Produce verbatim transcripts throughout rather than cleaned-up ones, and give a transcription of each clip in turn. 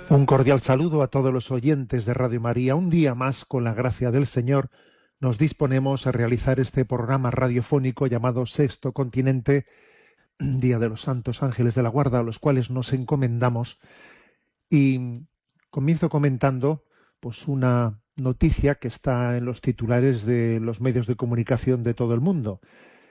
Un cordial saludo a todos los oyentes de Radio María. Un día más, con la gracia del Señor, nos disponemos a realizar este programa radiofónico llamado Sexto Continente, Día de los Santos Ángeles de la Guarda, a los cuales nos encomendamos. Y comienzo comentando pues una noticia que está en los titulares de los medios de comunicación de todo el mundo.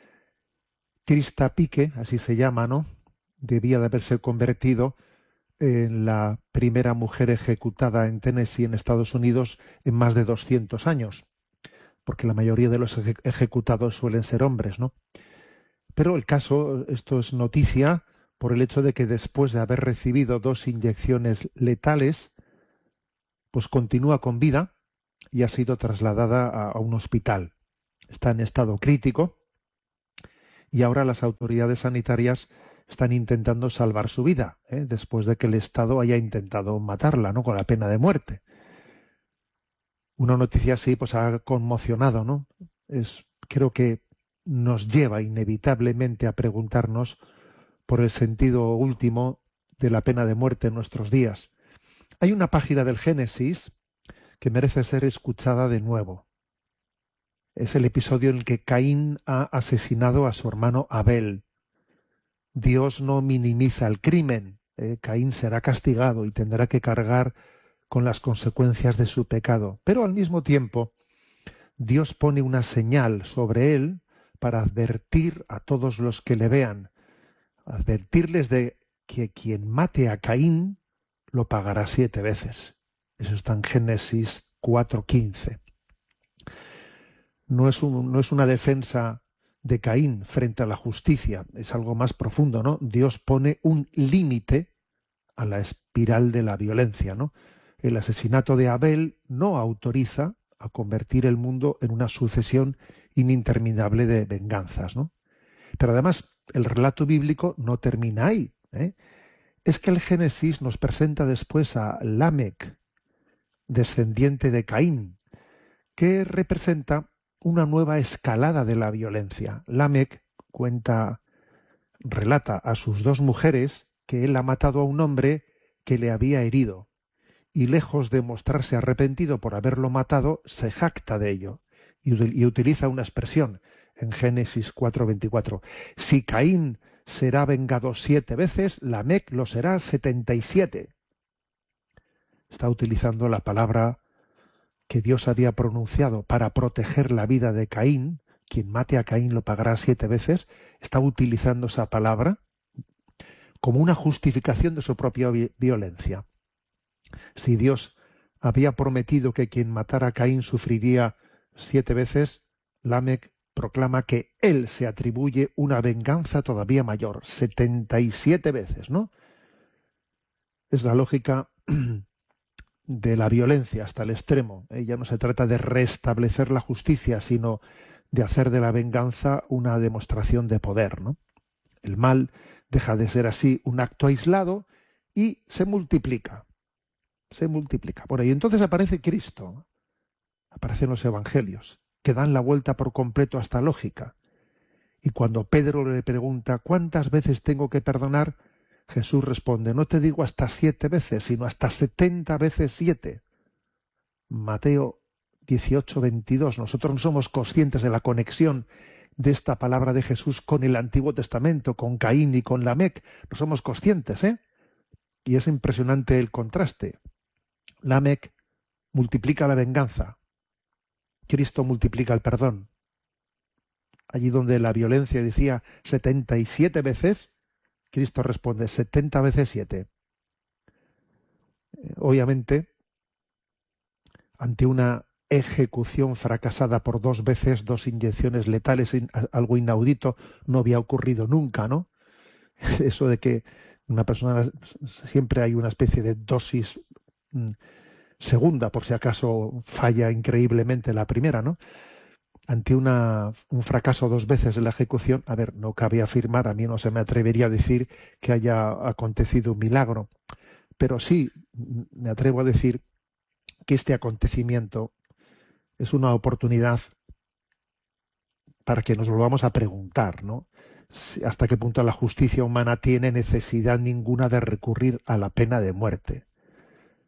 Krista Pique, así se llama, ¿no?, debía de haberse convertido en la primera mujer ejecutada en Tennessee, en Estados Unidos, en más de doscientos años, porque la mayoría de los eje- ejecutados suelen ser hombres, ¿no? Pero el caso, esto es noticia por el hecho de que después de haber recibido dos inyecciones letales, pues continúa con vida y ha sido trasladada a, a un hospital. Está en estado crítico y ahora las autoridades sanitarias están intentando salvar su vida, ¿eh? después de que el Estado haya intentado matarla, ¿no?, con la pena de muerte. Una noticia así pues ha conmocionado, ¿no? Es, creo que nos lleva inevitablemente a preguntarnos por el sentido último de la pena de muerte en nuestros días. Hay una página del Génesis que merece ser escuchada de nuevo. Es el episodio en el que Caín ha asesinado a su hermano Abel. Dios no minimiza el crimen. Eh, Caín será castigado y tendrá que cargar con las consecuencias de su pecado. Pero al mismo tiempo, Dios pone una señal sobre él para advertir a todos los que le vean, advertirles de que quien mate a Caín lo pagará siete veces. Eso está en Génesis cuatro quince. No es, un, no es una defensa de Caín frente a la justicia, es algo más profundo, ¿no? Dios pone un límite a la espiral de la violencia, ¿no? El asesinato de Abel no autoriza a convertir el mundo en una sucesión ininterminable de venganzas, ¿no? Pero además, el relato bíblico no termina ahí, ¿eh? Es que el Génesis nos presenta después a Lamec, descendiente de Caín, que representa una nueva escalada de la violencia. Lamec cuenta, relata a sus dos mujeres que él ha matado a un hombre que le había herido, y lejos de mostrarse arrepentido por haberlo matado, se jacta de ello, y, y utiliza una expresión en Génesis cuatro veinticuatro. Si Caín será vengado siete veces, Lamec lo será setenta y siete. Está utilizando la palabra que Dios había pronunciado para proteger la vida de Caín. Quien mate a Caín lo pagará siete veces. Está utilizando esa palabra como una justificación de su propia vi- violencia. Si Dios había prometido que quien matara a Caín sufriría siete veces, Lamec proclama que él se atribuye una venganza todavía mayor, setenta y siete veces, ¿no? Es la lógica de la violencia hasta el extremo. ¿eh? Ya no se trata de restablecer la justicia, sino de hacer de la venganza una demostración de poder, ¿no? El mal deja de ser así un acto aislado y se multiplica. Se multiplica. Bueno, y entonces aparece Cristo, aparecen los evangelios, que dan la vuelta por completo a esta lógica. Y cuando Pedro le pregunta ¿cuántas veces tengo que perdonar?, Jesús responde, no te digo hasta siete veces, sino hasta setenta veces siete. Mateo dieciocho veintidós. Nosotros no somos conscientes de la conexión de esta palabra de Jesús con el Antiguo Testamento, con Caín y con Lamec. No somos conscientes, ¿eh? Y es impresionante el contraste. Lamec multiplica la venganza. Cristo multiplica el perdón. Allí donde la violencia decía setenta y siete veces, Cristo responde setenta veces siete. Eh, obviamente, ante una ejecución fracasada por dos veces, dos inyecciones letales, in, algo inaudito, no había ocurrido nunca, ¿no? Eso de que una persona, siempre hay una especie de dosis mm, segunda, por si acaso falla increíblemente la primera, ¿no? Ante una, un fracaso dos veces en la ejecución, a ver, no cabe afirmar, a mí no se me atrevería a decir que haya acontecido un milagro, pero sí me atrevo a decir que este acontecimiento es una oportunidad para que nos volvamos a preguntar, ¿no? Si, hasta qué punto la justicia humana tiene necesidad ninguna de recurrir a la pena de muerte.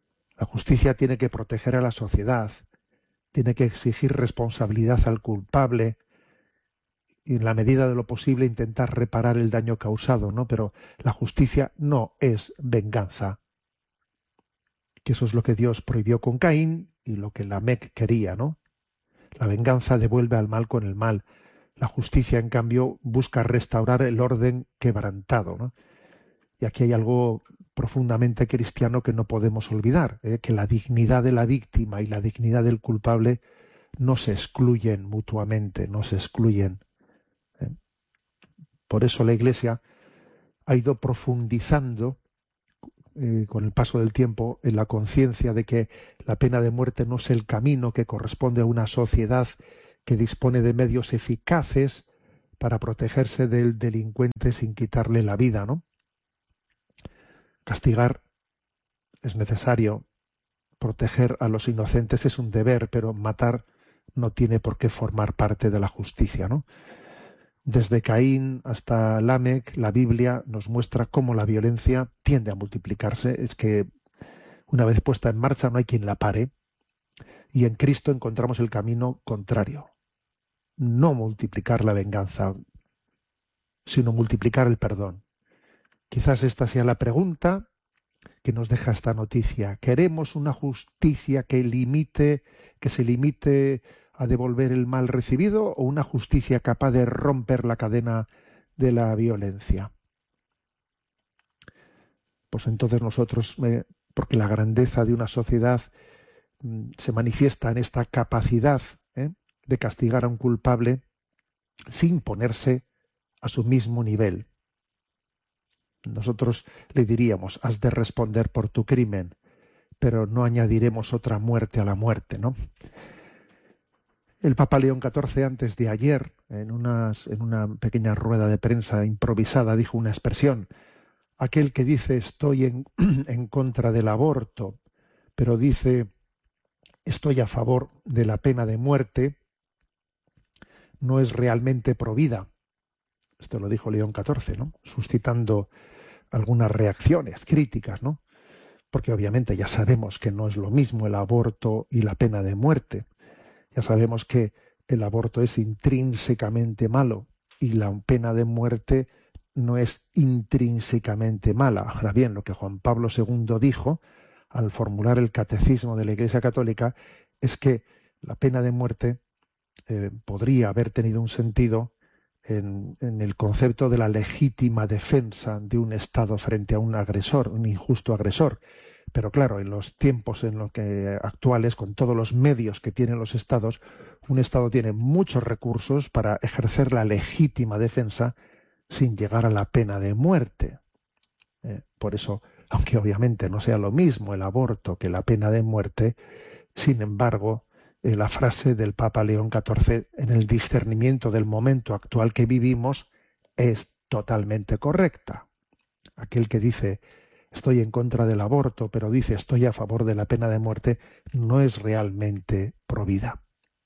La justicia tiene que proteger a la sociedad, tiene que exigir responsabilidad al culpable y en la medida de lo posible intentar reparar el daño causado, ¿no? Pero la justicia no es venganza, que eso es lo que Dios prohibió con Caín y lo que Lamec quería, ¿no? La venganza devuelve al mal con el mal. La justicia, en cambio, busca restaurar el orden quebrantado, ¿no? Y aquí hay algo profundamente cristiano que no podemos olvidar, ¿eh? Que la dignidad de la víctima y la dignidad del culpable no se excluyen mutuamente, no se excluyen. ¿eh? Por eso la Iglesia ha ido profundizando eh, con el paso del tiempo en la conciencia de que la pena de muerte no es el camino que corresponde a una sociedad que dispone de medios eficaces para protegerse del delincuente sin quitarle la vida, ¿no? Castigar es necesario, proteger a los inocentes es un deber, pero matar no tiene por qué formar parte de la justicia, ¿no? Desde Caín hasta Lamec, la Biblia nos muestra cómo la violencia tiende a multiplicarse. Es que una vez puesta en marcha no hay quien la pare. Y en Cristo encontramos el camino contrario. No multiplicar la venganza, sino multiplicar el perdón. Quizás esta sea la pregunta que nos deja esta noticia. ¿Queremos una justicia que limite, que se limite a devolver el mal recibido, o una justicia capaz de romper la cadena de la violencia? Pues entonces nosotros, eh, porque la grandeza de una sociedad mm, se manifiesta en esta capacidad ¿eh? de castigar a un culpable sin ponerse a su mismo nivel. Nosotros le diríamos, has de responder por tu crimen, pero no añadiremos otra muerte a la muerte, ¿no? El Papa León catorce, antes de ayer, en, unas, en una pequeña rueda de prensa improvisada, dijo una expresión: aquel que dice estoy en, en contra del aborto, pero dice estoy a favor de la pena de muerte, no es realmente provida. Esto lo dijo León catorce, ¿no? Suscitando algunas reacciones críticas, ¿no? Porque obviamente ya sabemos que no es lo mismo el aborto y la pena de muerte. Ya sabemos que el aborto es intrínsecamente malo y la pena de muerte no es intrínsecamente mala. Ahora bien, lo que Juan Pablo segundo dijo al formular el catecismo de la Iglesia Católica es que la pena de muerte eh, podría haber tenido un sentido en, en el concepto de la legítima defensa de un Estado frente a un agresor, un injusto agresor. Pero claro, en los tiempos en los que actuales, con todos los medios que tienen los Estados, un Estado tiene muchos recursos para ejercer la legítima defensa sin llegar a la pena de muerte. Eh, por eso, aunque obviamente no sea lo mismo el aborto que la pena de muerte, sin embargo, eh, la frase del Papa León catorce en el discernimiento del momento actual que vivimos es totalmente correcta. Aquel que dice estoy en contra del aborto, pero dice estoy a favor de la pena de muerte, no es realmente provida.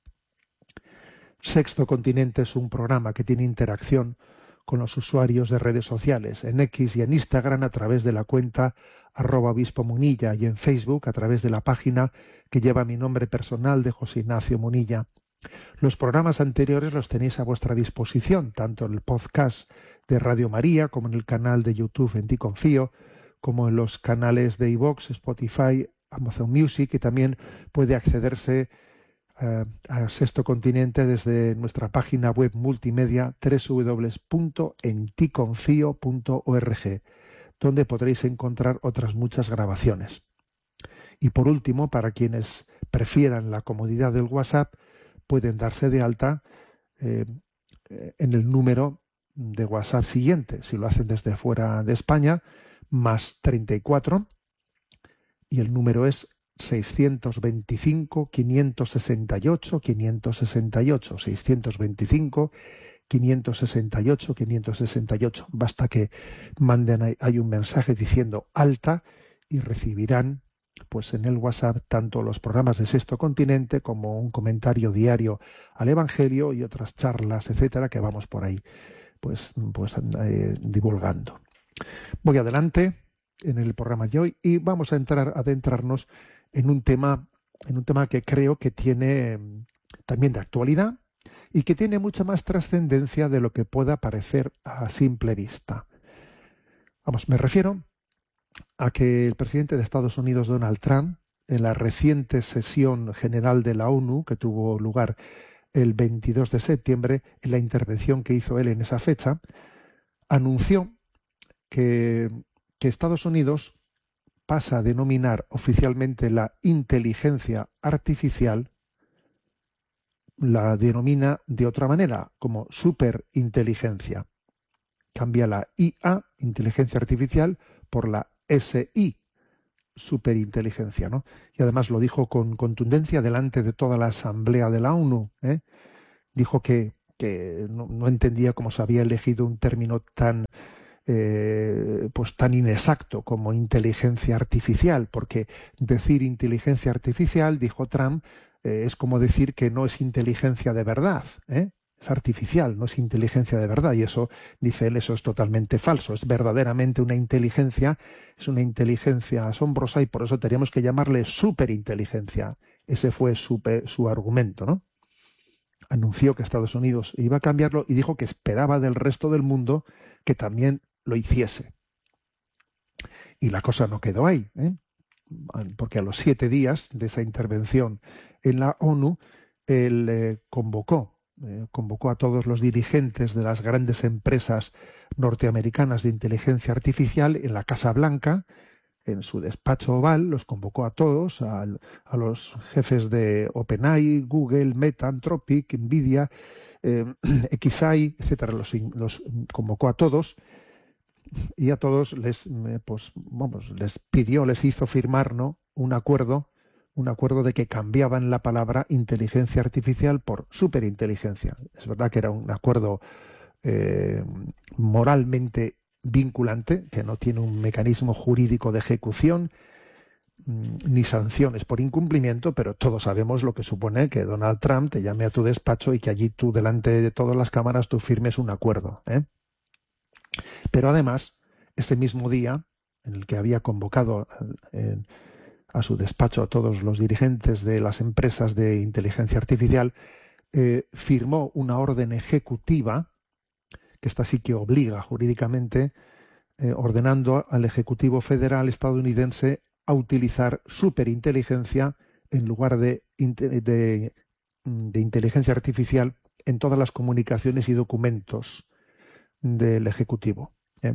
Sexto Continente es un programa que tiene interacción con los usuarios de redes sociales, en X y en Instagram a través de la cuenta arroba obispo Munilla y en Facebook a través de la página que lleva mi nombre personal de José Ignacio Munilla. Los programas anteriores los tenéis a vuestra disposición, tanto en el podcast de Radio María como en el canal de YouTube En Ti Confío, como en los canales de iVoox, Spotify, Amazon Music, y también puede accederse uh, a Sexto Continente desde nuestra página web multimedia doble u doble u doble u punto en ti confío punto org, donde podréis encontrar otras muchas grabaciones. Y por último, para quienes prefieran la comodidad del WhatsApp, pueden darse de alta eh, en el número de WhatsApp siguiente. Si lo hacen desde fuera de España, más treinta y cuatro, y el número es seiscientos veinticinco, quinientos sesenta y ocho, quinientos sesenta y ocho, seiscientos veinticinco, quinientos sesenta y ocho, quinientos sesenta y ocho. Basta que manden ahí, hay un mensaje diciendo alta y recibirán pues en el WhatsApp tanto los programas de Sexto Continente como un comentario diario al Evangelio y otras charlas, etcétera, que vamos por ahí pues, pues eh, divulgando. Voy adelante en el programa de hoy y vamos a entrar a adentrarnos en un tema, en un tema que creo que tiene mm, también de actualidad y que tiene mucha más trascendencia de lo que pueda parecer a simple vista. Vamos, me refiero a que el presidente de Estados Unidos, Donald Trump, en la reciente sesión general de la ONU, que tuvo lugar el veintidós de septiembre, en la intervención que hizo él en esa fecha, anunció que, que Estados Unidos pasa a denominar oficialmente la inteligencia artificial, la denomina de otra manera, como superinteligencia. Cambia la I A, inteligencia artificial, por la S I, superinteligencia, ¿no? Y además lo dijo con contundencia delante de toda la Asamblea de la ONU, ¿eh? Dijo que, que no, no entendía cómo se había elegido un término tan eh, pues tan inexacto como inteligencia artificial, porque decir inteligencia artificial, dijo Trump, eh, es como decir que no es inteligencia de verdad, ¿eh? Es artificial, no es inteligencia de verdad, y eso, dice él, eso es totalmente falso, es verdaderamente una inteligencia, es una inteligencia asombrosa y por eso teníamos que llamarle superinteligencia. Ese fue su, su argumento, ¿no? Anunció que Estados Unidos iba a cambiarlo y dijo que esperaba del resto del mundo que también lo hiciese. Y la cosa no quedó ahí, ¿eh? Porque a los siete días de esa intervención en la ONU, él eh, convocó Eh, convocó a todos los dirigentes de las grandes empresas norteamericanas de inteligencia artificial en la Casa Blanca, en su despacho oval, los convocó a todos, a, a los jefes de OpenAI, Google, Meta, Anthropic, Nvidia, eh, X A I, etcétera. Los, los convocó a todos y a todos les, pues, vamos, les pidió, les hizo firmar, ¿no?, un acuerdo un acuerdo de que cambiaban la palabra inteligencia artificial por superinteligencia. Es verdad que era un acuerdo eh, moralmente vinculante, que no tiene un mecanismo jurídico de ejecución mmm, ni sanciones por incumplimiento, pero todos sabemos lo que supone que Donald Trump te llame a tu despacho y que allí tú, delante de todas las cámaras, tú firmes un acuerdo, ¿eh? Pero además, ese mismo día en el que había convocado eh, a su despacho a todos los dirigentes de las empresas de inteligencia artificial, eh, firmó una orden ejecutiva, que esta sí que obliga jurídicamente, eh, ordenando al Ejecutivo Federal estadounidense a utilizar superinteligencia en lugar de, de, de inteligencia artificial en todas las comunicaciones y documentos del Ejecutivo, ¿eh?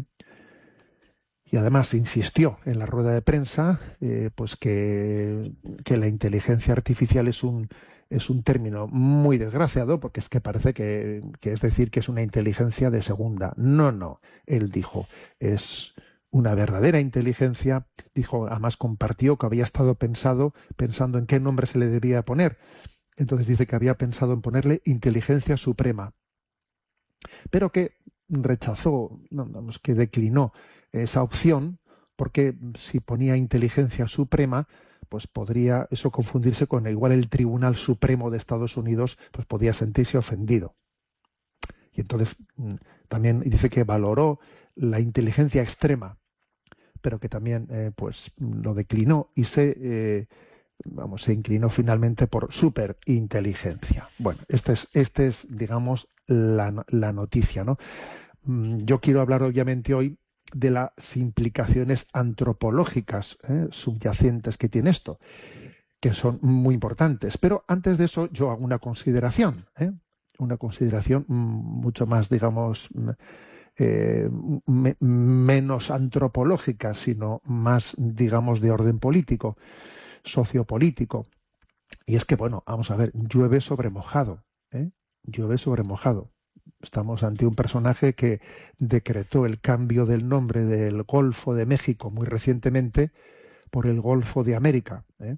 Y además insistió en la rueda de prensa eh, pues que, que la inteligencia artificial es un, es un término muy desgraciado, porque es que parece que, que es decir que es una inteligencia de segunda. No, no. Él dijo, es una verdadera inteligencia. Dijo, además compartió que había estado pensado, pensando en qué nombre se le debía poner. Entonces dice que había pensado en ponerle inteligencia suprema. Pero que rechazó, no, vamos, que declinó esa opción, porque si ponía inteligencia suprema, pues podría eso confundirse con igual el Tribunal Supremo de Estados Unidos, pues podía sentirse ofendido. Y entonces también dice que valoró la inteligencia extrema, pero que también eh, pues lo declinó y se eh, vamos se inclinó finalmente por superinteligencia. Bueno, este es este es digamos la, la noticia, ¿no? Yo quiero hablar obviamente hoy de las implicaciones antropológicas eh, subyacentes que tiene esto, que son muy importantes. Pero antes de eso yo hago una consideración, ¿eh? una consideración mucho más, digamos, eh, me, menos antropológica, sino más, digamos, de orden político, sociopolítico. Y es que, bueno, vamos a ver, llueve sobre mojado, ¿eh? llueve sobre mojado. Estamos ante un personaje que decretó el cambio del nombre del Golfo de México muy recientemente por el Golfo de América, ¿eh?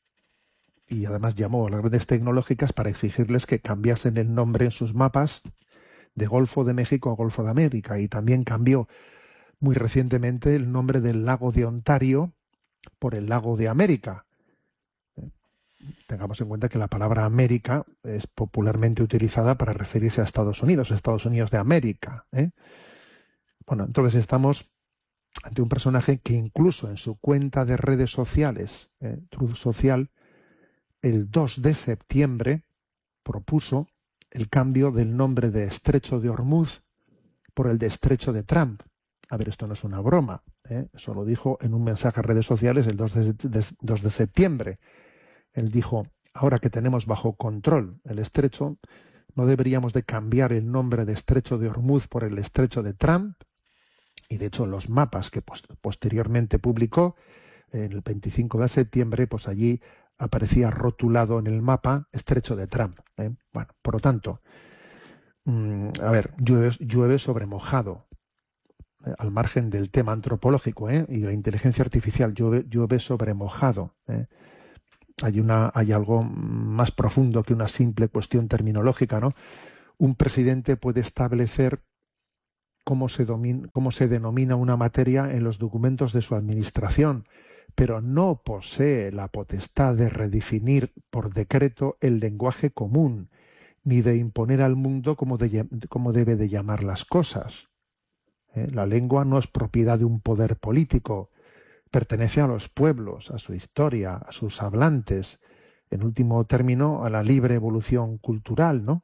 Y además llamó a las grandes tecnológicas para exigirles que cambiasen el nombre en sus mapas de Golfo de México a Golfo de América, y también cambió muy recientemente el nombre del lago de Ontario por el lago de América. Tengamos en cuenta que la palabra América es popularmente utilizada para referirse a Estados Unidos, Estados Unidos de América, ¿eh? Bueno, entonces estamos ante un personaje que incluso en su cuenta de redes sociales, eh, Truth Social, el dos de septiembre propuso el cambio del nombre de Estrecho de Hormuz por el de Estrecho de Trump. A ver, esto no es una broma, ¿eh? Eso lo dijo en un mensaje a redes sociales el dos de, de, dos de septiembre. Él dijo, ahora que tenemos bajo control el estrecho, no deberíamos de cambiar el nombre de Estrecho de Hormuz por el Estrecho de Trump. Y de hecho los mapas que post posteriormente publicó, el veinticinco de septiembre, pues allí aparecía rotulado en el mapa Estrecho de Trump, ¿eh? Bueno, por lo tanto, mmm, a ver, llueve, llueve sobre mojado, eh, al margen del tema antropológico, ¿eh? Y de la inteligencia artificial, llueve, llueve sobre mojado, ¿eh? Hay, una, hay algo más profundo que una simple cuestión terminológica, ¿no? Un presidente puede establecer cómo se, domina, cómo se denomina una materia en los documentos de su administración, pero no posee la potestad de redefinir por decreto el lenguaje común, ni de imponer al mundo cómo, de, cómo debe de llamar las cosas. ¿Eh? La lengua no es propiedad de un poder político, pertenece a los pueblos, a su historia, a sus hablantes, en último término, a la libre evolución cultural, ¿no?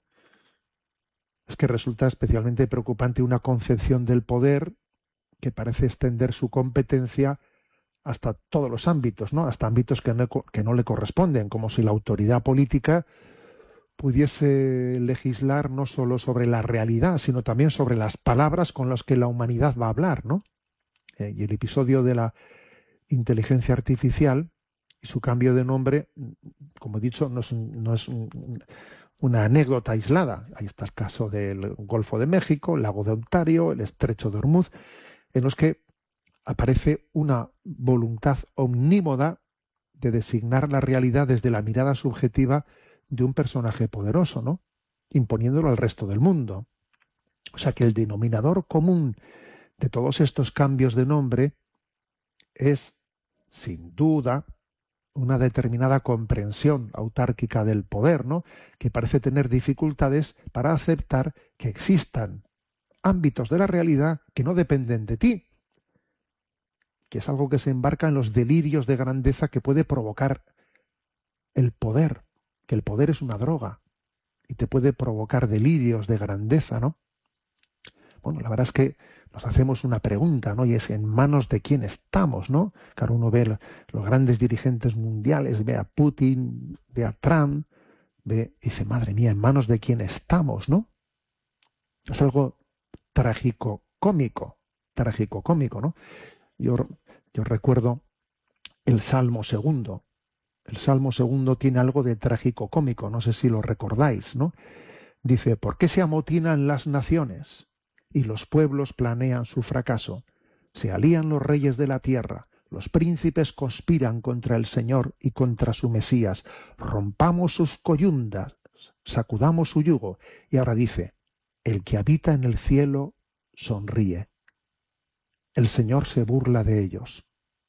Es que resulta especialmente preocupante una concepción del poder que parece extender su competencia hasta todos los ámbitos, ¿no? Hasta ámbitos que no, que no le corresponden, como si la autoridad política pudiese legislar no solo sobre la realidad, sino también sobre las palabras con las que la humanidad va a hablar, ¿no? Eh, y el episodio de la inteligencia artificial y su cambio de nombre, como he dicho, no es, no es un, una anécdota aislada. Ahí está el caso del Golfo de México, el lago de Ontario, el Estrecho de Hormuz, en los que aparece una voluntad omnímoda de designar la realidad desde la mirada subjetiva de un personaje poderoso, ¿no? Imponiéndolo al resto del mundo. O sea que el denominador común de todos estos cambios de nombre es, sin duda, una determinada comprensión autárquica del poder, ¿no? Que parece tener dificultades para aceptar que existan ámbitos de la realidad que no dependen de ti, que es algo que se embarca en los delirios de grandeza que puede provocar el poder, que el poder es una droga y te puede provocar delirios de grandeza, ¿no? Bueno, la verdad es que nos hacemos una pregunta, ¿no? Y es en manos de quién estamos, ¿no? Claro, uno ve los grandes dirigentes mundiales, ve a Putin, ve a Trump, ve y dice, madre mía, en manos de quién estamos, ¿no? Es algo trágico cómico, trágico cómico, ¿no? Yo, yo recuerdo el Salmo segundo. El Salmo segundo tiene algo de trágico cómico, no sé si lo recordáis, ¿no? Dice, ¿por qué se amotinan las naciones y los pueblos planean su fracaso? Se alían los reyes de la tierra, los príncipes conspiran contra el Señor y contra su Mesías. Rompamos sus coyundas, sacudamos su yugo. Y ahora dice, el que habita en el cielo sonríe. El Señor se burla de ellos.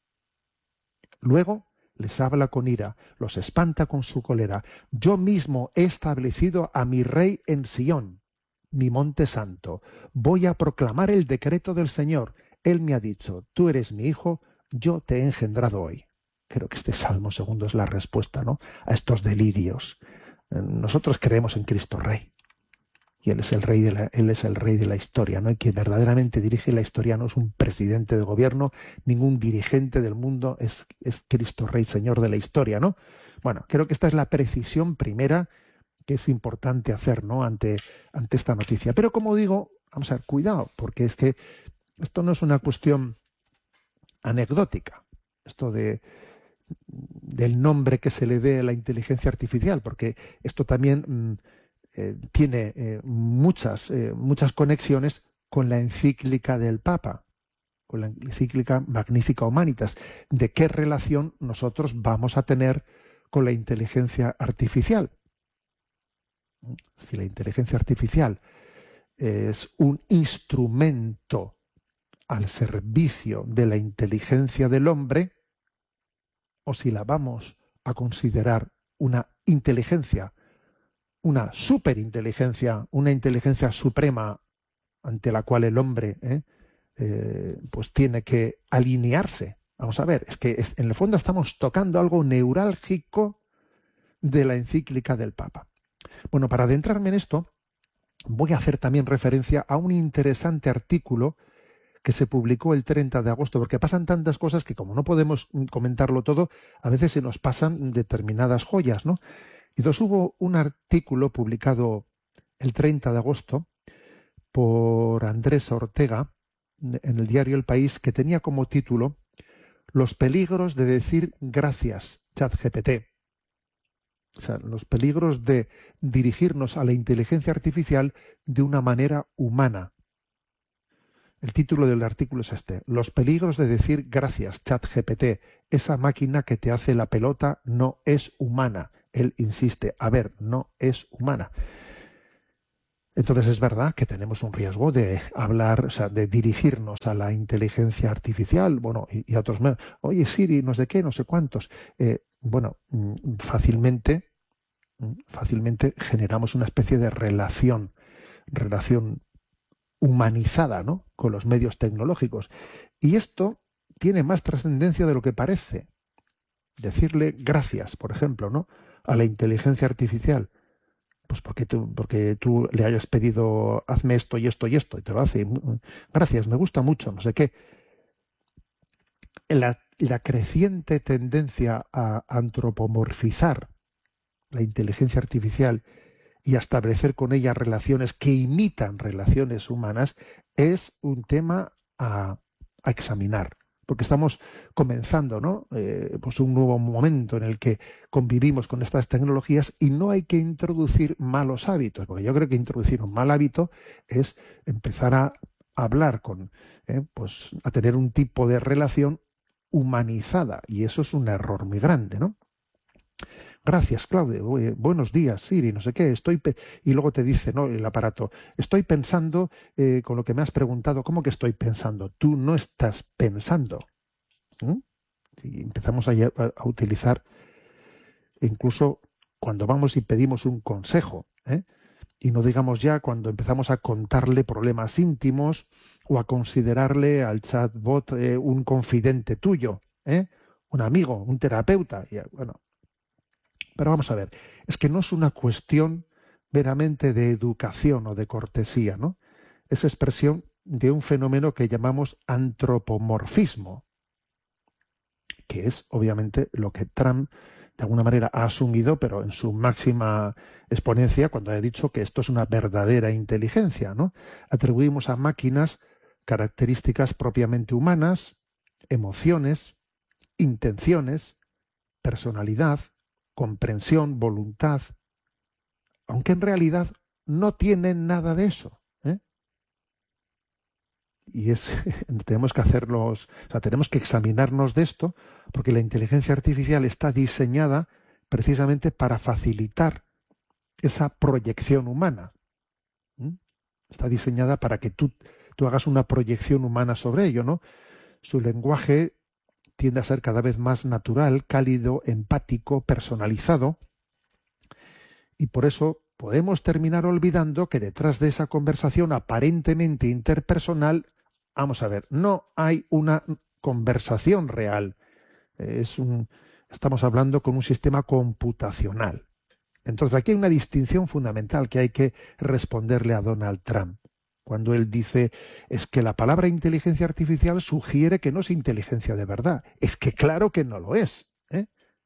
Luego les habla con ira, los espanta con su cólera. Yo mismo he establecido a mi rey en Sión, mi monte santo. Voy a proclamar el decreto del Señor. Él me ha dicho, tú eres mi hijo, yo te he engendrado hoy. Creo que este Salmo segundo es la respuesta, ¿no?, a estos delirios. Nosotros creemos en Cristo Rey. Y él es el rey de la, él es el rey de la historia, ¿no? Y quien verdaderamente dirige la historia no es un presidente de gobierno, ningún dirigente del mundo, es, es Cristo Rey, Señor de la historia, ¿no? Bueno, creo que esta es la precisión primera que es importante hacer, ¿no?, ante, ante esta noticia. Pero como digo, vamos a ver, cuidado, porque es que esto no es una cuestión anecdótica, esto de del nombre que se le dé a la inteligencia artificial, porque esto también mmm, Eh, tiene eh, muchas, eh, muchas conexiones con la encíclica del Papa, con la encíclica Magnifica Humanitas, de qué relación nosotros vamos a tener con la inteligencia artificial. Si la inteligencia artificial es un instrumento al servicio de la inteligencia del hombre, o si la vamos a considerar una inteligencia, una superinteligencia, una inteligencia suprema ante la cual el hombre ¿eh? eh, pues tiene que alinearse. Vamos a ver, es que es, en el fondo estamos tocando algo neurálgico de la encíclica del Papa. Bueno, para adentrarme en esto, voy a hacer también referencia a un interesante artículo que se publicó el treinta de agosto, porque pasan tantas cosas que como no podemos comentarlo todo, a veces se nos pasan determinadas joyas, ¿no? Y entonces hubo un artículo publicado el treinta de agosto por Andrés Ortega en el diario El País, que tenía como título Los peligros de decir gracias, ChatGPT. O sea, los peligros de dirigirnos a la inteligencia artificial de una manera humana. El título del artículo es este: Los peligros de decir gracias, ChatGPT. Esa máquina que te hace la pelota no es humana. Él insiste, a ver, no es humana. Entonces es verdad que tenemos un riesgo de hablar, o sea, de dirigirnos a la inteligencia artificial, bueno, y, y a otros. Oye, Siri, no sé qué, no sé cuántos. Eh, bueno, fácilmente, fácilmente generamos una especie de relación, relación humanizada, ¿no?, con los medios tecnológicos. Y esto tiene más trascendencia de lo que parece. Decirle gracias, por ejemplo, ¿no?, a la inteligencia artificial, pues porque tú, porque tú le hayas pedido hazme esto y esto y esto, y te lo hace. Gracias, me gusta mucho, no sé qué. La, la creciente tendencia a antropomorfizar la inteligencia artificial y a establecer con ella relaciones que imitan relaciones humanas es un tema a, a examinar, porque estamos comenzando, ¿no?, eh, pues un nuevo momento en el que convivimos con estas tecnologías y no hay que introducir malos hábitos, porque yo creo que introducir un mal hábito es empezar a hablar con, eh, pues a tener un tipo de relación humanizada, y eso es un error muy grande, ¿no? Gracias, Claudio. Buenos días, Siri, no sé qué. Estoy pe y luego te dice, ¿no?, el aparato, estoy pensando eh, con lo que me has preguntado. ¿Cómo que estoy pensando? Tú no estás pensando. ¿Mm? Y empezamos a, a, a utilizar, incluso cuando vamos y pedimos un consejo, ¿eh? Y no digamos ya cuando empezamos a contarle problemas íntimos o a considerarle al chatbot eh, un confidente tuyo, ¿eh?, un amigo, un terapeuta. Y, bueno, pero vamos a ver, es que no es una cuestión meramente de educación o de cortesía, ¿no? Es expresión de un fenómeno que llamamos antropomorfismo, que es obviamente lo que Trump de alguna manera ha asumido, pero en su máxima exponencia, cuando ha dicho que esto es una verdadera inteligencia, ¿no? Atribuimos a máquinas características propiamente humanas, emociones, intenciones, personalidad, comprensión, voluntad, aunque en realidad no tienen nada de eso, ¿eh? Y es tenemos que hacerlos, o sea, tenemos que examinarnos de esto, porque la inteligencia artificial está diseñada precisamente para facilitar esa proyección humana. ¿Mm? Está diseñada para que tú, tú hagas una proyección humana sobre ello, ¿no? Su lenguaje tiende a ser cada vez más natural, cálido, empático, personalizado, y por eso podemos terminar olvidando que detrás de esa conversación aparentemente interpersonal, vamos a ver, no hay una conversación real. Es un, estamos hablando con un sistema computacional. Entonces aquí hay una distinción fundamental que hay que responderle a Donald Trump. Cuando él dice, es que la palabra inteligencia artificial sugiere que no es inteligencia de verdad. Es que claro que no lo es, ¿eh?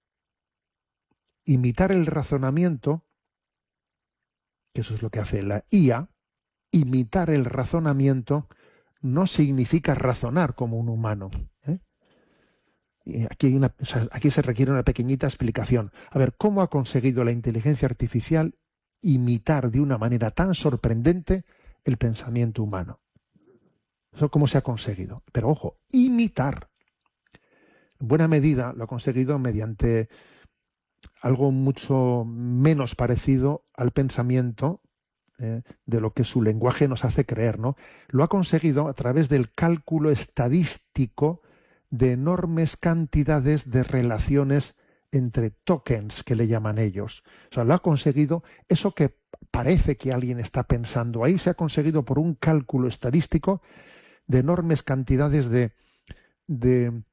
Imitar el razonamiento, que eso es lo que hace la I A, imitar el razonamiento no significa razonar como un humano, ¿eh? Y aquí, hay una, o sea, aquí se requiere una pequeñita explicación. A ver, ¿cómo ha conseguido la inteligencia artificial imitar de una manera tan sorprendente el pensamiento humano? ¿Eso cómo se ha conseguido? Pero ojo, imitar. En buena medida lo ha conseguido mediante algo mucho menos parecido al pensamiento eh, de lo que su lenguaje nos hace creer, ¿no? Lo ha conseguido a través del cálculo estadístico de enormes cantidades de relaciones entre tokens, que le llaman ellos. O sea, lo ha conseguido, eso que parece que alguien está pensando ahí, se ha conseguido por un cálculo estadístico de enormes cantidades de, de,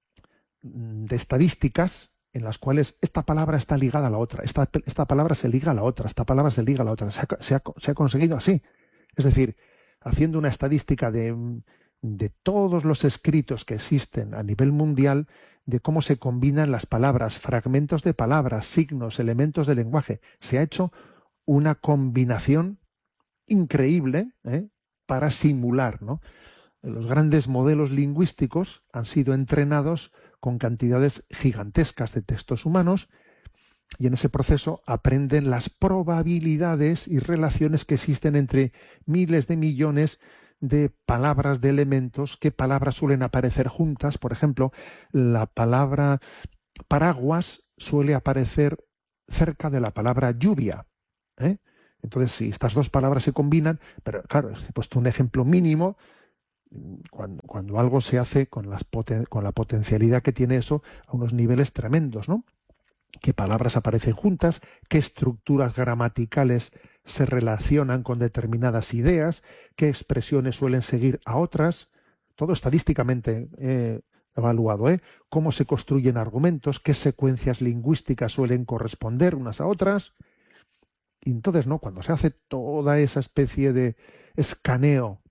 de estadísticas en las cuales esta palabra está ligada a la otra, esta, esta palabra se liga a la otra, esta palabra se liga a la otra. Se ha, se ha, se ha conseguido así. Es decir, haciendo una estadística de, de todos los escritos que existen a nivel mundial, de cómo se combinan las palabras, fragmentos de palabras, signos, elementos de lenguaje. Se ha hecho una combinación increíble, ¿eh?, para simular, ¿no? Los grandes modelos lingüísticos han sido entrenados con cantidades gigantescas de textos humanos y en ese proceso aprenden las probabilidades y relaciones que existen entre miles de millones de palabras, de elementos, qué palabras suelen aparecer juntas. Por ejemplo, la palabra paraguas suele aparecer cerca de la palabra lluvia, ¿eh? Entonces, si estas dos palabras se combinan, pero claro, he puesto un ejemplo mínimo, cuando, cuando algo se hace con, las poten, con la potencialidad que tiene eso a unos niveles tremendos, ¿no? Qué palabras aparecen juntas, qué estructuras gramaticales se relacionan con determinadas ideas, qué expresiones suelen seguir a otras, todo estadísticamente eh, evaluado, ¿eh? Cómo se construyen argumentos, qué secuencias lingüísticas suelen corresponder unas a otras. Y entonces, ¿no?, cuando se hace toda esa especie de escaneo,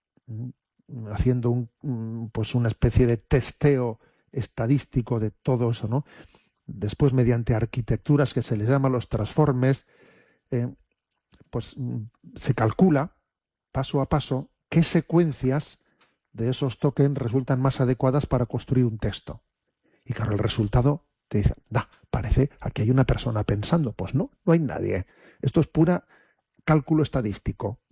haciendo un, pues una especie de testeo estadístico de todo eso, ¿no?, después mediante arquitecturas que se les llama los transformes, eh, pues se calcula paso a paso qué secuencias de esos tokens resultan más adecuadas para construir un texto. Y claro, el resultado te dice, da, parece, aquí hay una persona pensando. Pues no, no hay nadie. Esto es pura cálculo estadístico.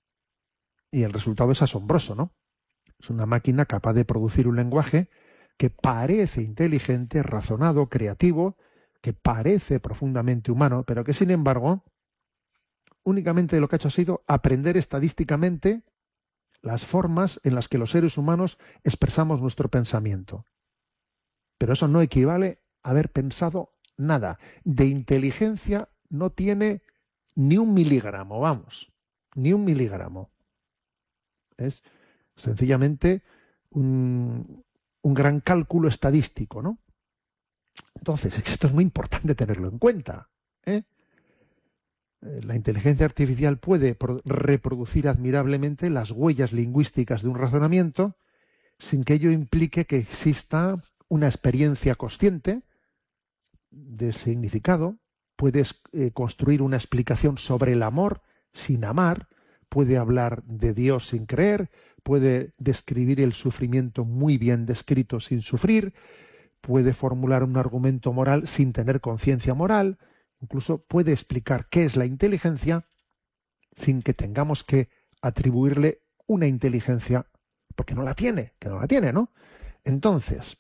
Y el resultado es asombroso, ¿no? Es una máquina capaz de producir un lenguaje que parece inteligente, razonado, creativo, que parece profundamente humano, pero que sin embargo únicamente lo que ha hecho ha sido aprender estadísticamente las formas en las que los seres humanos expresamos nuestro pensamiento. Pero eso no equivale a haber pensado nada. De inteligencia no tiene ni un miligramo, vamos, ni un miligramo. Es sencillamente un, un gran cálculo estadístico, ¿no? Entonces, esto es muy importante tenerlo en cuenta, ¿eh? La inteligencia artificial puede reproducir admirablemente las huellas lingüísticas de un razonamiento sin que ello implique que exista una experiencia consciente de significado. Puedes eh, construir una explicación sobre el amor sin amar, puede hablar de Dios sin creer, puede describir el sufrimiento muy bien descrito sin sufrir, puede formular un argumento moral sin tener conciencia moral, incluso puede explicar qué es la inteligencia sin que tengamos que atribuirle una inteligencia, porque no la tiene, que no la tiene, ¿no? Entonces,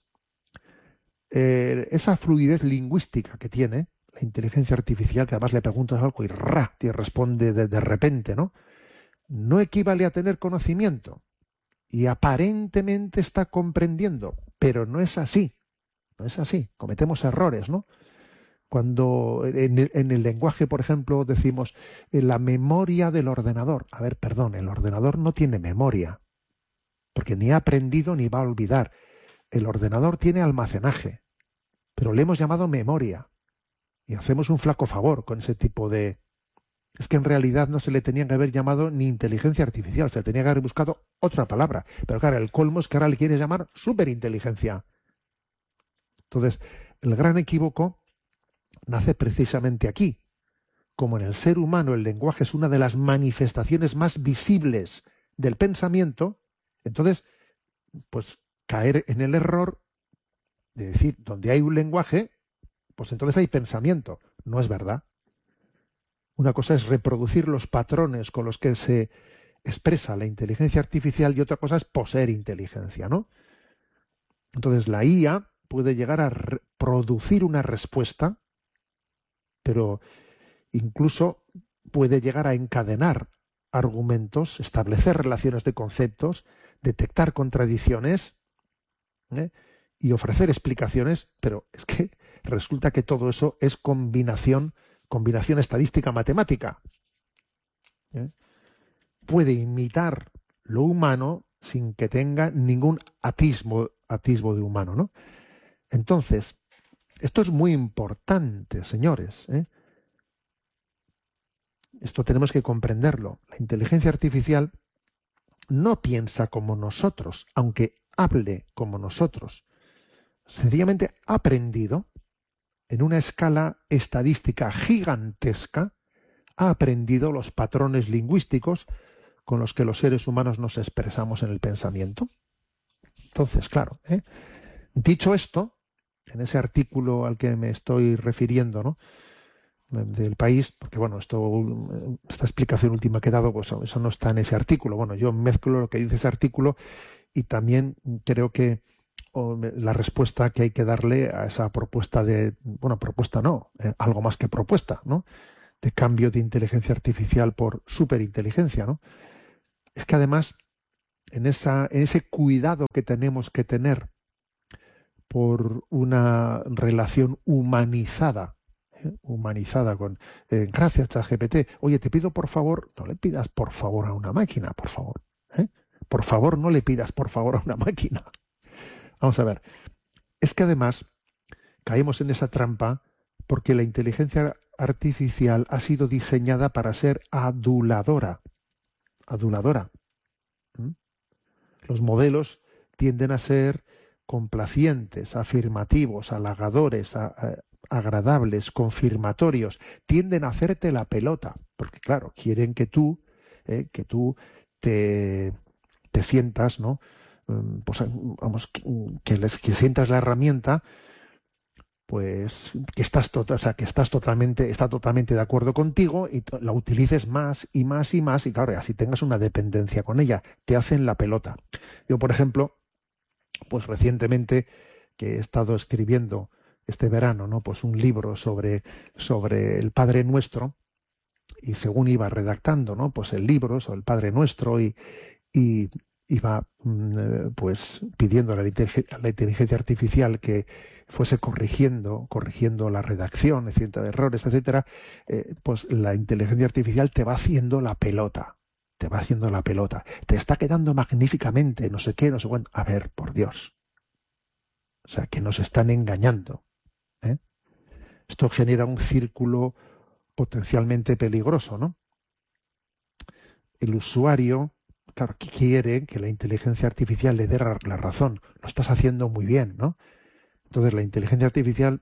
eh, esa fluidez lingüística que tiene la inteligencia artificial, que además le preguntas algo y ¡ra!, te responde de, de repente, ¿no? No equivale a tener conocimiento. Y aparentemente está comprendiendo, pero no es así. No es así. Cometemos errores, ¿no? Cuando en el, en el lenguaje, por ejemplo, decimos en la memoria del ordenador. A ver, perdón, el ordenador no tiene memoria, porque ni ha aprendido ni va a olvidar. El ordenador tiene almacenaje, pero le hemos llamado memoria. Y hacemos un flaco favor con ese tipo de... Es que en realidad no se le tenía que haber llamado ni inteligencia artificial, se le tenía que haber buscado otra palabra. Pero claro, el colmo es que ahora le quieres llamar superinteligencia. Entonces, el gran equívoco nace precisamente aquí. Como en el ser humano el lenguaje es una de las manifestaciones más visibles del pensamiento, entonces, pues caer en el error de decir, donde hay un lenguaje, pues entonces hay pensamiento. No es verdad. Una cosa es reproducir los patrones con los que se expresa la inteligencia artificial y otra cosa es poseer inteligencia, ¿no? Entonces la I A puede llegar a producir una respuesta, pero incluso puede llegar a encadenar argumentos, establecer relaciones de conceptos, detectar contradicciones, ¿eh?, y ofrecer explicaciones, pero es que resulta que todo eso es combinación, combinación estadística matemática. ¿Eh? Puede imitar lo humano sin que tenga ningún atisbo, atisbo de humano, ¿no? Entonces, esto es muy importante, señores, ¿eh? Esto tenemos que comprenderlo. La inteligencia artificial no piensa como nosotros, aunque hable como nosotros. Sencillamente ha aprendido en una escala estadística gigantesca, ha aprendido los patrones lingüísticos con los que los seres humanos nos expresamos en el pensamiento. Entonces, claro, ¿eh? Dicho esto, en ese artículo al que me estoy refiriendo, ¿no?, del País, porque bueno, esto, esta explicación última que he dado, pues eso no está en ese artículo. Bueno, yo mezclo lo que dice ese artículo y también creo que o, la respuesta que hay que darle a esa propuesta de, bueno, propuesta no, eh, algo más que propuesta, ¿no?, de cambio de inteligencia artificial por superinteligencia, ¿no? Es que además, en esa, en ese cuidado que tenemos que tener por una relación humanizada, ¿eh? humanizada con eh, gracias ChatGPT. Oye, te pido por favor, no le pidas por favor a una máquina, por favor. ¿eh? Por favor, no le pidas por favor a una máquina. Vamos a ver. Es que además caemos en esa trampa porque la inteligencia artificial ha sido diseñada para ser aduladora. Aduladora. ¿Mm? Los modelos tienden a ser complacientes, afirmativos, halagadores, a, a, agradables, confirmatorios, tienden a hacerte la pelota, porque claro, quieren que tú, eh, que tú te, te sientas, ¿no? Pues vamos, que, que, les, que sientas la herramienta, pues que estás, to o sea, que estás totalmente, está totalmente de acuerdo contigo y la utilices más y más y más y claro, así tengas una dependencia con ella, te hacen la pelota. Yo, por ejemplo, pues recientemente que he estado escribiendo este verano, ¿no?, pues un libro sobre, sobre el Padre Nuestro y según iba redactando, ¿no?, pues el libro sobre el Padre Nuestro y, y iba pues pidiendo a la, a la inteligencia artificial que fuese corrigiendo, corrigiendo la redacción, etcétera, errores, etcétera, eh, pues la inteligencia artificial te va haciendo la pelota, te va haciendo la pelota, te está quedando magníficamente, no sé qué, no sé cuánto. A ver, por Dios. O sea, que nos están engañando. ¿eh? Esto genera un círculo potencialmente peligroso, ¿no? El usuario, claro, que quiere que la inteligencia artificial le dé la razón. Lo estás haciendo muy bien, ¿no? Entonces la inteligencia artificial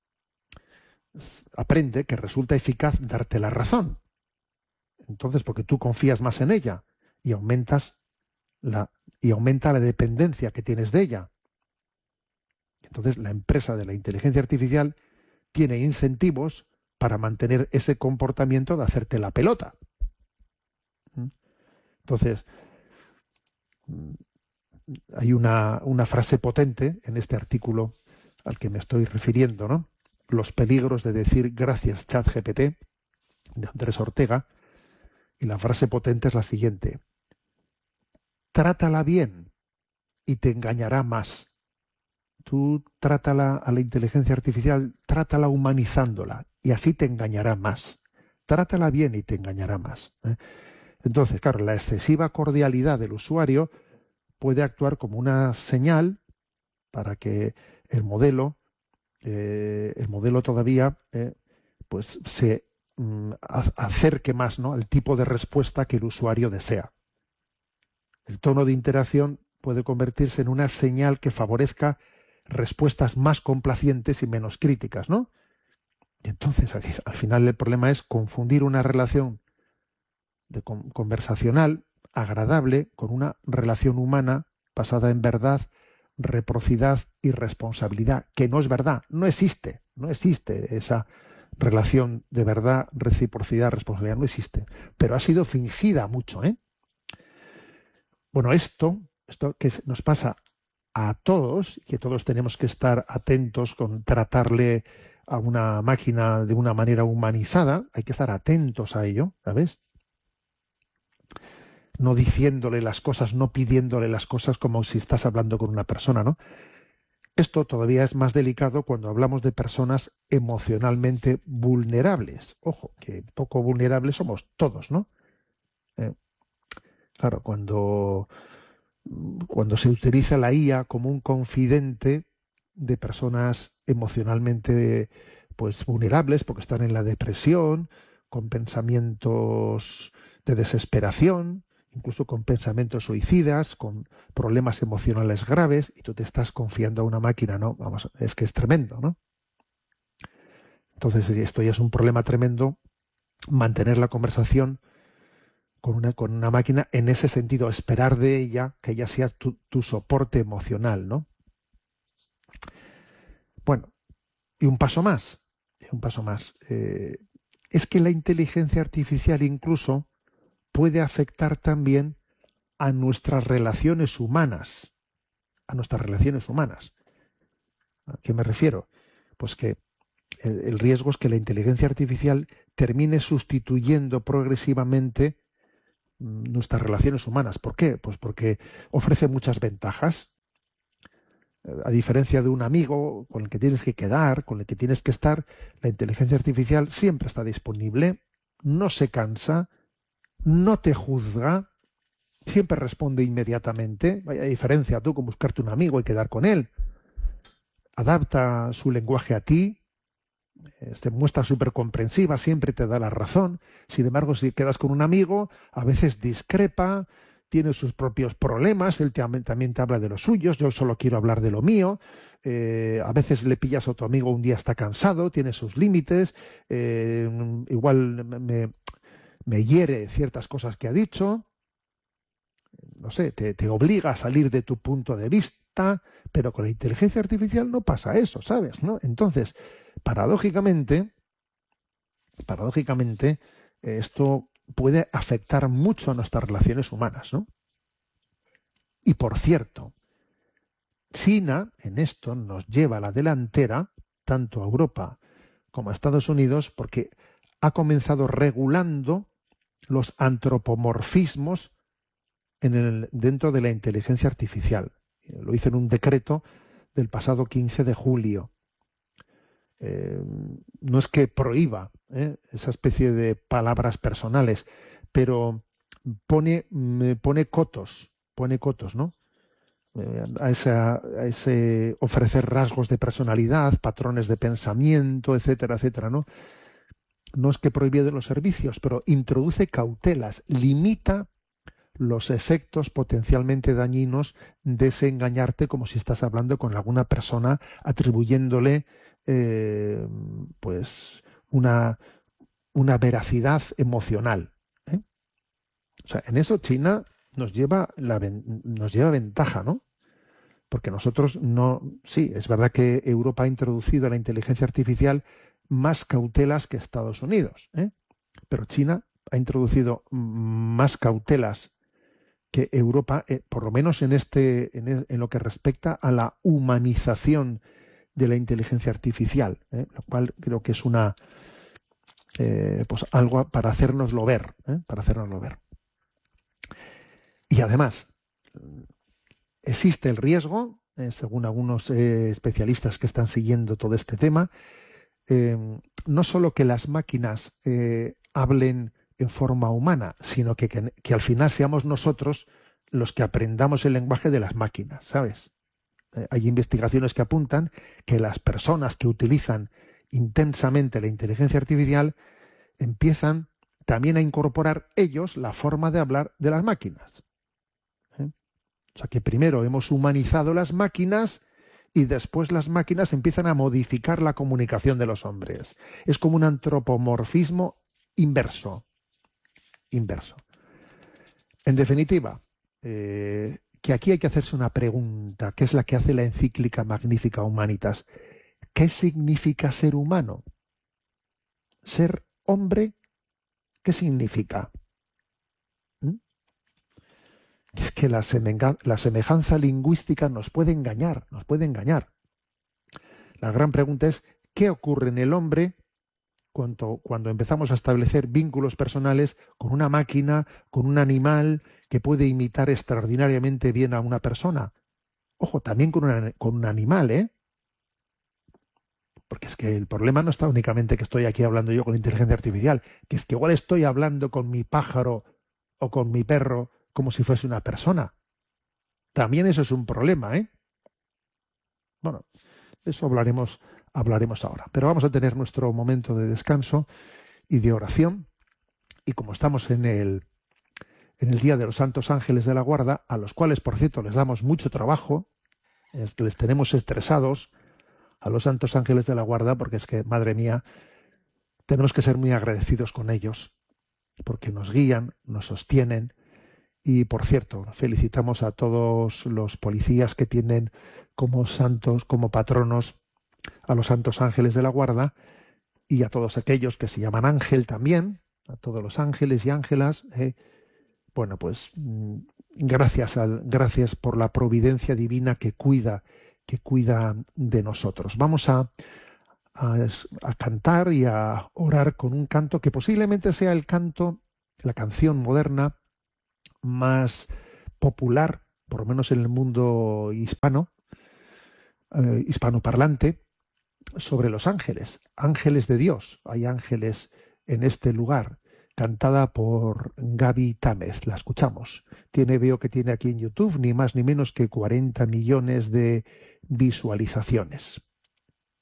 aprende que resulta eficaz darte la razón. Entonces, porque tú confías más en ella y aumentas la y aumenta la dependencia que tienes de ella. Entonces, la empresa de la inteligencia artificial tiene incentivos para mantener ese comportamiento de hacerte la pelota. Entonces, hay una, una frase potente en este artículo al que me estoy refiriendo, ¿no? Los peligros de decir gracias ChatGPT, de Andrés Ortega, y la frase potente es la siguiente: trátala bien y te engañará más. Tú trátala a la inteligencia artificial, trátala humanizándola y así te engañará más. Trátala bien y te engañará más. ¿eh? Entonces, claro, la excesiva cordialidad del usuario puede actuar como una señal para que el modelo, eh, el modelo todavía, eh, pues se mm, acerque más, ¿no?, al tipo de respuesta que el usuario desea. El tono de interacción puede convertirse en una señal que favorezca respuestas más complacientes y menos críticas, ¿no? Y entonces, aquí, al final, el problema es confundir una relación de con, conversacional, agradable, con una relación humana basada en verdad, reciprocidad y responsabilidad, que no es verdad, no existe, no existe esa relación de verdad, reciprocidad, responsabilidad, no existe, pero ha sido fingida mucho, ¿eh? Bueno, esto, esto que nos pasa a todos, que todos tenemos que estar atentos con tratarle a una máquina de una manera humanizada, hay que estar atentos a ello, ¿sabes? No diciéndole las cosas, no pidiéndole las cosas como si estás hablando con una persona, ¿no? Esto todavía es más delicado cuando hablamos de personas emocionalmente vulnerables. Ojo, que poco vulnerables somos todos, ¿no? Eh, claro, cuando cuando se utiliza la I A como un confidente de personas emocionalmente pues vulnerables porque están en la depresión, con pensamientos de desesperación, incluso con pensamientos suicidas, con problemas emocionales graves, y tú te estás confiando a una máquina, ¿no? Vamos, es que es tremendo, ¿no? Entonces, esto ya es un problema tremendo, mantener la conversación con una, con una máquina en ese sentido, esperar de ella que ella sea tu, tu soporte emocional, ¿no? Bueno, y un paso más, un paso más. Eh, es que la inteligencia artificial incluso puede afectar también a nuestras relaciones humanas, a nuestras relaciones humanas. ¿A qué me refiero? Pues que el, el riesgo es que la inteligencia artificial termine sustituyendo progresivamente mm, nuestras relaciones humanas. ¿Por qué? Pues porque ofrece muchas ventajas. Eh, A diferencia de un amigo con el que tienes que quedar, con el que tienes que estar, la inteligencia artificial siempre está disponible, no se cansa, no te juzga, siempre responde inmediatamente. Vaya diferencia tú con buscarte un amigo y quedar con él. Adapta su lenguaje a ti, eh, se muestra súper comprensiva, siempre te da la razón. Sin embargo, si quedas con un amigo, a veces discrepa, tiene sus propios problemas, él te, también te habla de los suyos, yo solo quiero hablar de lo mío. Eh, a veces le pillas a tu amigo un día está cansado, tiene sus límites, eh, igual me, me hiere ciertas cosas que ha dicho, no sé, te, te obliga a salir de tu punto de vista, pero con la inteligencia artificial no pasa eso, ¿sabes? ¿No? Entonces, paradójicamente, paradójicamente, eh, esto puede afectar mucho a nuestras relaciones humanas, ¿no? Y por cierto, China en esto nos lleva a la delantera, tanto a Europa como a Estados Unidos, porque ha comenzado regulando los antropomorfismos en el, dentro de la inteligencia artificial. Lo hizo en un decreto del pasado quince de julio. Eh, no es que prohíba ¿eh? esa especie de palabras personales, pero pone, me pone cotos, pone cotos, ¿no? Eh, a, esa, a ese ofrecer rasgos de personalidad, patrones de pensamiento, etcétera, etcétera, ¿no? No es que prohíbe los servicios, pero introduce cautelas, limita los efectos potencialmente dañinos de ese engañarte como si estás hablando con alguna persona atribuyéndole eh, pues una, una veracidad emocional. ¿eh? O sea, en eso China nos lleva, la, nos lleva ventaja, ¿no? Porque nosotros no... Sí, es verdad que Europa ha introducido la inteligencia artificial más cautelas que Estados Unidos, ¿eh? Pero China ha introducido más cautelas que Europa, eh, por lo menos en este, en, es, en lo que respecta a la humanización de la inteligencia artificial, ¿eh? Lo cual creo que es una, eh, pues algo para hacérnoslo ver, ¿eh? para hacérnoslo ver. Y además existe el riesgo, eh, según algunos eh, especialistas que están siguiendo todo este tema, eh, no solo que las máquinas eh, hablen en forma humana, sino que, que, que al final seamos nosotros los que aprendamos el lenguaje de las máquinas, ¿sabes? Eh, hay investigaciones que apuntan que las personas que utilizan intensamente la inteligencia artificial empiezan también a incorporar ellos la forma de hablar de las máquinas. ¿eh? O sea que primero hemos humanizado las máquinas y después las máquinas empiezan a modificar la comunicación de los hombres. Es como un antropomorfismo inverso. Inverso. En definitiva, eh, que aquí hay que hacerse una pregunta, que es la que hace la encíclica Magnificat Humanitas. ¿Qué significa ser humano? ¿Ser hombre? ¿Qué significa? ¿Mm? Es que la, semenga, la semejanza lingüística nos puede engañar, nos puede engañar. La gran pregunta es, ¿qué ocurre en el hombre cuando, cuando empezamos a establecer vínculos personales con una máquina, con un animal que puede imitar extraordinariamente bien a una persona? Ojo, también con, una, con un animal, ¿eh? Porque es que el problema no está únicamente que estoy aquí hablando yo con inteligencia artificial, que es que igual estoy hablando con mi pájaro o con mi perro como si fuese una persona. También eso es un problema, ¿eh? Bueno, de eso hablaremos, hablaremos ahora. Pero vamos a tener nuestro momento de descanso y de oración. Y como estamos en el, en el Día de los Santos Ángeles de la Guarda, a los cuales, por cierto, les damos mucho trabajo, es que les tenemos estresados a los Santos Ángeles de la Guarda, porque es que, madre mía, tenemos que ser muy agradecidos con ellos, porque nos guían, nos sostienen. Y, por cierto, felicitamos a todos los policías que tienen como santos, como patronos, a los Santos Ángeles de la Guarda, y a todos aquellos que se llaman ángel también, a todos los ángeles y ángelas. Eh, bueno, pues mm, gracias, al, gracias por la providencia divina que cuida, que cuida de nosotros. Vamos a, a, a cantar y a orar con un canto que posiblemente sea el canto, la canción moderna más popular, por lo menos en el mundo hispano, eh, hispanoparlante, sobre los ángeles, ángeles de Dios. Hay ángeles en este lugar, cantada por Gaby Támez. La escuchamos. Tiene, veo que tiene aquí en YouTube ni más ni menos que cuarenta millones de visualizaciones.